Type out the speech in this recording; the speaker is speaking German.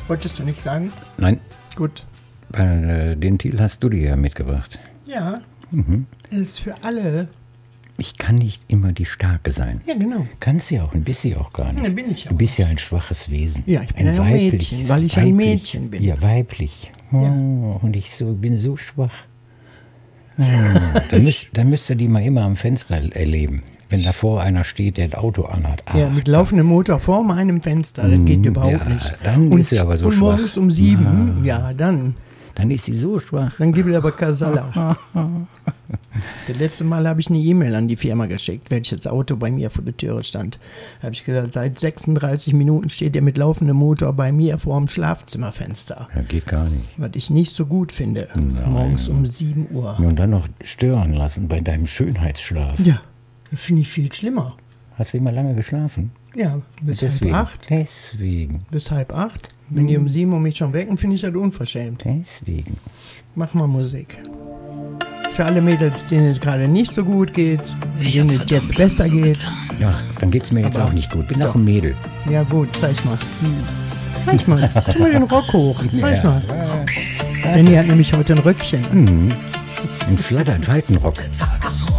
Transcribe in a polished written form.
Wolltest du nichts sagen? Nein, Gut. den Titel hast du dir ja mitgebracht. Ja, ist für alle. Ich kann nicht immer die Starke sein. Ja, genau. Kannst du ja auch, ein bisschen auch gar nicht. Ja, bin ich auch. Du bist ja ein schwaches Wesen. Ja, ich bin ein Mädchen, weil ich ein Mädchen bin. Ja, weiblich. Oh, Ja. und ich bin so schwach. Oh, dann müsst ihr die mal immer am Fenster erleben. Wenn davor einer steht, der das Auto anhat. Ja, mit laufendem Motor vor meinem Fenster, das geht überhaupt nicht. Dann ist sie aber so und schwach. morgens um 7, ja, dann Dann ist sie so schwach. gibt es aber Kasala. Das letzte Mal habe ich eine E-Mail an die Firma geschickt, welches Auto bei mir vor der Türe stand. Da habe ich gesagt, seit 36 Minuten steht der mit laufendem Motor bei mir vor dem Schlafzimmerfenster. Ja, geht gar nicht. Was ich nicht so gut finde, morgens um 7 Uhr. Und dann noch stören lassen bei deinem Schönheitsschlaf. Ja, das finde ich viel schlimmer. Hast du immer lange geschlafen? Ja, bis Deswegen. halb 8. Deswegen. Bis halb 8. Wenn die um 7 Uhr mich schon wecken, finde ich das unverschämt. Deswegen. Mach mal Musik. Für alle Mädels, denen es gerade nicht so gut geht, denen es jetzt besser geht. Ja, dann geht's mir jetzt Aber- auch nicht gut. Bin Doch. auch ein Mädel. Ja gut, zeig mal. Zeig mal, tu mal den Rock hoch. Zeig mal. Benni hat nämlich heute ein Röckchen. Ein Faltenrock. Tag